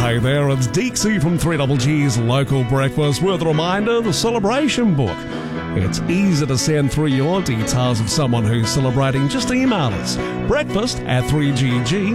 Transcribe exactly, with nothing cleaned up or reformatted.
Hey there, it's Deeksy from three G G's Local Breakfast with a reminder, the celebration book. It's easy to send through your details of someone who's celebrating. Just email us, breakfast at three G G